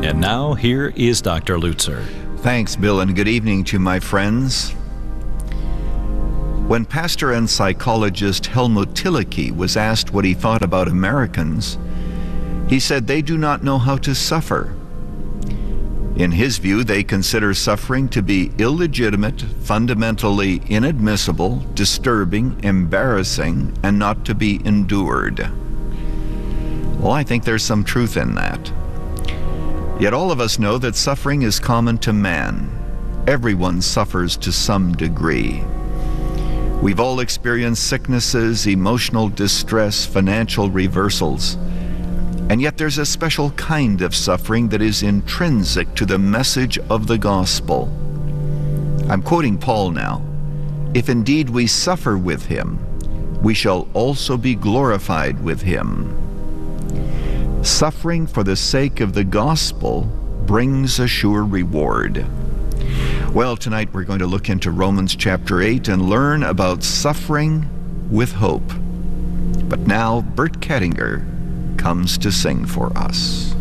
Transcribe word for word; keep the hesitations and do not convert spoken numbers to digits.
And now, here is Doctor Lutzer. Thanks, Bill, and good evening to my friends. When pastor and psychologist Helmut Thielicke was asked what he thought about Americans, he said they do not know how to suffer. In his view, they consider suffering to be illegitimate, fundamentally inadmissible, disturbing, embarrassing, and not to be endured. Well, I think there's some truth in that. Yet all of us know that suffering is common to man. Everyone suffers to some degree. We've all experienced sicknesses, emotional distress, financial reversals. And yet there's a special kind of suffering that is intrinsic to the message of the gospel. I'm quoting Paul now. If indeed we suffer with him, we shall also be glorified with him. Suffering for the sake of the gospel brings a sure reward. Well, tonight we're going to look into Romans chapter eight and learn about suffering with hope. But now, Bert Kettinger comes to sing for us.